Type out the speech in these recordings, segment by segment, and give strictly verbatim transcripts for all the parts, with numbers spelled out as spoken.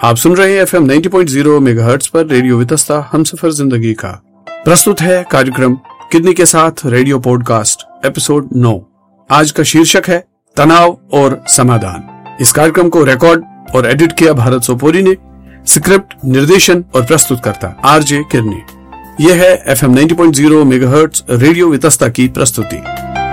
आप सुन रहे हैं F M ninety point zero megahertz पर रेडियो वितस्ता हमसफर जिंदगी का। प्रस्तुत है कार्यक्रम किडनी के साथ रेडियो पॉडकास्ट एपिसोड नौ। आज का शीर्षक है तनाव और समाधान। इस कार्यक्रम को रिकॉर्ड और एडिट किया भारत सोपोरी ने। स्क्रिप्ट, निर्देशन और प्रस्तुतकर्ता आरजे किरनी। यह है F M ninety point zero megahertz radio Vitasta की प्रस्तुति।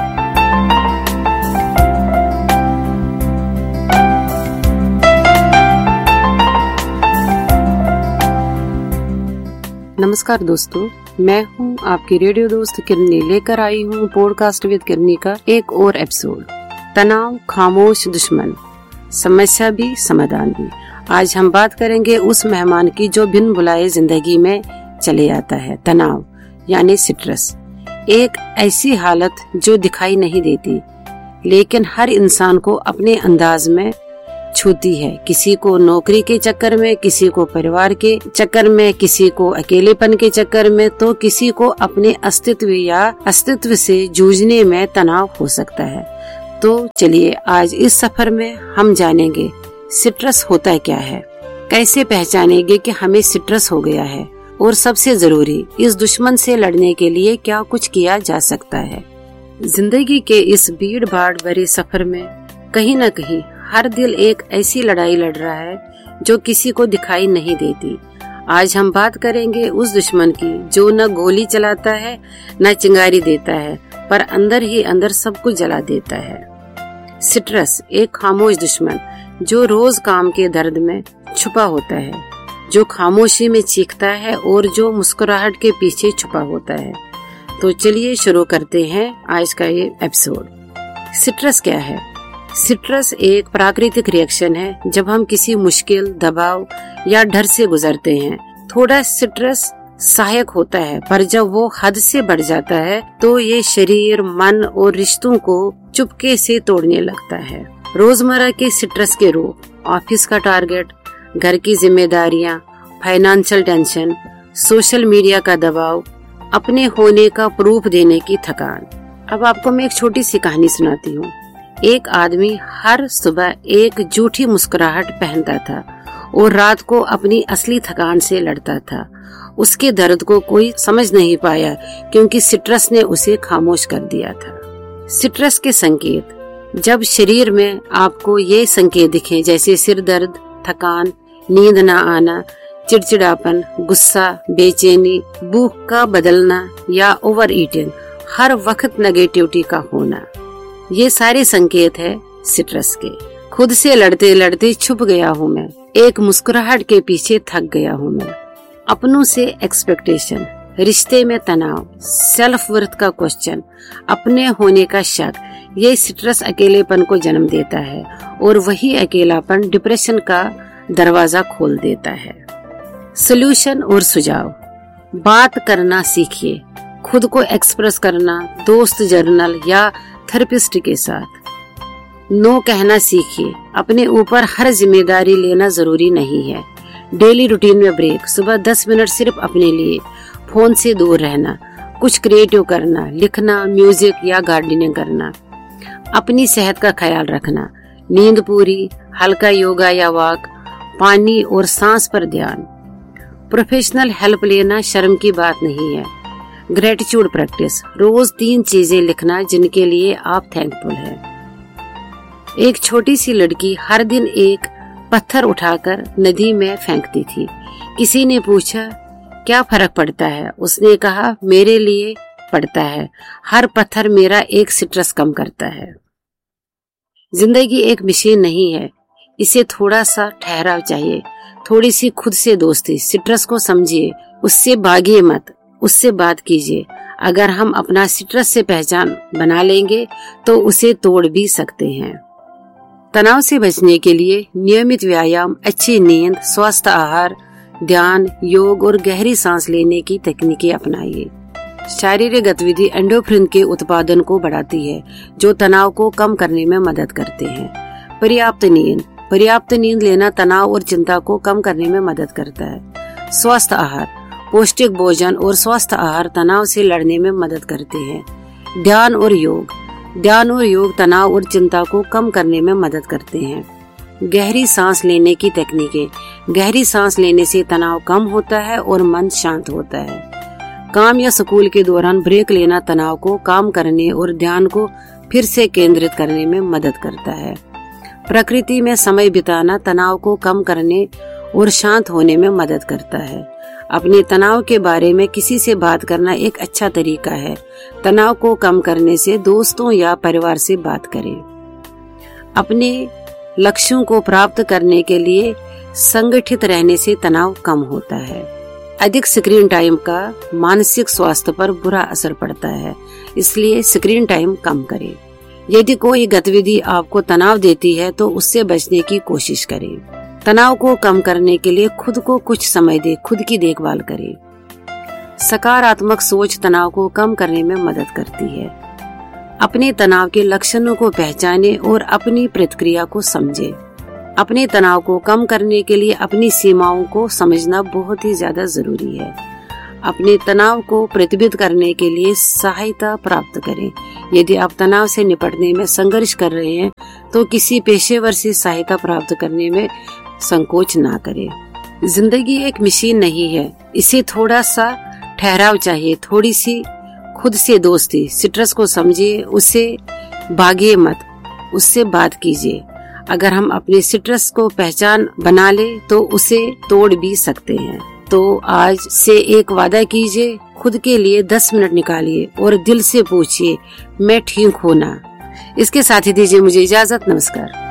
नमस्कार दोस्तों, मैं हूं आपकी रेडियो दोस्त किरनी, लेकर आई हूं पॉडकास्ट विद किरनी का एक और एपिसोड। तनाव खामोश दुश्मन, समस्या भी समाधान भी। आज हम बात करेंगे उस मेहमान की जो बिन बुलाए जिंदगी में चले आता है। तनाव यानी स्ट्रेस, एक ऐसी हालत जो दिखाई नहीं देती लेकिन हर इंसान को अपने अंदाज में छूती है। किसी को नौकरी के चक्कर में, किसी को परिवार के चक्कर में, किसी को अकेलेपन के चक्कर में, तो किसी को अपने अस्तित्व या अस्तित्व से जूझने में तनाव हो सकता है। तो चलिए आज इस सफर में हम जानेंगे स्ट्रेस होता क्या है, कैसे पहचानेंगे कि हमें स्ट्रेस हो गया है, और सबसे जरूरी इस दुश्मन से लड़ने के लिए क्या कुछ किया जा सकता है। जिंदगी के इस भीड़ भाड़ भरे सफर में कहीं न कहीं हर दिल एक ऐसी लड़ाई लड़ रहा है जो किसी को दिखाई नहीं देती। आज हम बात करेंगे उस दुश्मन की जो न गोली चलाता है न चिंगारी देता है, पर अंदर ही अंदर सब कुछ जला देता है। स्ट्रेस एक खामोश दुश्मन जो रोज काम के दर्द में छुपा होता है, जो खामोशी में चीखता है और जो मुस्कुराहट के पीछे छुपा होता है। तो चलिए शुरू करते हैं आज का ये एपिसोड। स्ट्रेस क्या है? स्ट्रेस एक प्राकृतिक रिएक्शन है जब हम किसी मुश्किल, दबाव या डर से गुजरते हैं। थोड़ा स्ट्रेस सहायक होता है, पर जब वो हद से बढ़ जाता है तो ये शरीर, मन और रिश्तों को चुपके से तोड़ने लगता है। रोजमर्रा के स्ट्रेस के रूप: ऑफिस का टारगेट, घर की जिम्मेदारियां, फाइनेंशियल टेंशन, सोशल मीडिया का दबाव, अपने होने का प्रूफ देने की थकान। अब आपको मैं एक छोटी सी कहानी सुनाती हूँ। एक आदमी हर सुबह एक झूठी मुस्कुराहट पहनता था और रात को अपनी असली थकान से लड़ता था। उसके दर्द को कोई समझ नहीं पाया क्योंकि स्ट्रेस ने उसे खामोश कर दिया था। स्ट्रेस के संकेत: जब शरीर में आपको ये संकेत दिखें जैसे सिर दर्द, थकान, नींद न आना, चिड़चिड़ापन, गुस्सा, बेचैनी, भूख का बदलना या ओवर ईटिंग, हर वक्त नेगेटिविटी का होना, ये सारे संकेत है स्ट्रेस के। खुद से लड़ते लड़ते छुप गया हूँ मैं, एक मुस्कुराहट के पीछे थक गया हूँ मैं। अपनों से एक्सपेक्टेशन, रिश्ते में तनाव, सेल्फ वर्थ का क्वेश्चन, अपने होने का शक, ये स्ट्रेस अकेलेपन को जन्म देता है और वही अकेलापन डिप्रेशन का दरवाजा खोल देता है। सोल्यूशन और सुझाव: बात करना सीखिए, खुद को एक्सप्रेस करना, दोस्त, जर्नल या थेरेपिस्ट के साथ। नो कहना सीखिए, अपने ऊपर हर जिम्मेदारी लेना जरूरी नहीं है। डेली रूटीन में ब्रेक, सुबह दस मिनट सिर्फ अपने लिए, फोन से दूर रहना, कुछ क्रिएटिव करना, लिखना, म्यूजिक या गार्डनिंग करना। अपनी सेहत का ख्याल रखना, नींद पूरी, हल्का योगा या वॉक, पानी और सांस पर ध्यान। प्रोफेशनल हेल्प लेना शर्म की बात नहीं है। ग्रेटिट्यूड प्रैक्टिस, रोज तीन चीजें लिखना जिनके लिए आप थैंकफुल हैं। एक छोटी सी लड़की हर दिन एक पत्थर उठाकर नदी में फेंकती थी। किसी ने पूछा क्या फर्क पड़ता है? उसने कहा मेरे लिए पड़ता है, हर पत्थर मेरा एक स्ट्रेस कम करता है। जिंदगी एक मशीन नहीं है, इसे थोड़ा सा ठहराव चाहिए, थोड़ी सी खुद से दोस्ती। स्ट्रेस को समझिए, उससे भागिए मत, उससे बात कीजिए। अगर हम अपना स्ट्रेस से पहचान बना लेंगे तो उसे तोड़ भी सकते हैं। तनाव से बचने के लिए नियमित व्यायाम, अच्छी नींद, स्वस्थ आहार, ध्यान, योग और गहरी सांस लेने की तकनीकें अपनाइए। शारीरिक गतिविधि एंडोर्फिन के उत्पादन को बढ़ाती है जो तनाव को कम करने में मदद करते हैं। पर्याप्त नींद पर्याप्त नींद लेना तनाव और चिंता को कम करने में मदद करता है। स्वस्थ आहार, पौष्टिक भोजन और स्वस्थ आहार तनाव से लड़ने में मदद करते हैं। ध्यान और योग ध्यान और योग तनाव और चिंता को कम करने में मदद करते हैं। गहरी सांस लेने की तकनीकें। गहरी सांस लेने से तनाव कम होता है और मन शांत होता है। काम या स्कूल के दौरान ब्रेक लेना तनाव को काम करने और ध्यान को फिर से केंद्रित करने में मदद करता है। प्रकृति में समय बिताना तनाव को कम करने और शांत होने में मदद करता है। अपने तनाव के बारे में किसी से बात करना एक अच्छा तरीका है। तनाव को कम करने से दोस्तों या परिवार से बात करें। अपने लक्ष्यों को प्राप्त करने के लिए संगठित रहने से तनाव कम होता है। अधिक स्क्रीन टाइम का मानसिक स्वास्थ्य पर बुरा असर पड़ता है, इसलिए स्क्रीन टाइम कम करें। यदि कोई गतिविधि आपको तनाव देती है तो उससे बचने की कोशिश करें। तनाव को कम करने के लिए खुद को कुछ समय दें, खुद की देखभाल करें। सकारात्मक सोच तनाव को कम करने में मदद करती है। अपने तनाव के लक्षणों को पहचानें और अपनी प्रतिक्रिया को समझें। अपने तनाव को कम करने के लिए अपनी सीमाओं को समझना बहुत ही ज्यादा जरूरी है। अपने तनाव को प्रतिबिंबित करने के लिए सहायता प्राप्त करें। यदि आप तनाव से निपटने में संघर्ष कर रहे हैं तो किसी पेशेवर से सहायता प्राप्त करने में संकोच ना करें। जिंदगी एक मशीन नहीं है, इसे थोड़ा सा ठहराव चाहिए, थोड़ी सी खुद से दोस्ती। स्ट्रेस को समझिए, उससे भागिए मत, उससे बात कीजिए। अगर हम अपने स्ट्रेस को पहचान बना ले तो उसे तोड़ भी सकते हैं। तो आज से एक वादा कीजिए, खुद के लिए दस मिनट निकालिए और दिल से पूछिए, मैं ठीक हूँ ना। इसके साथ ही दीजिए मुझे इजाजत। नमस्कार।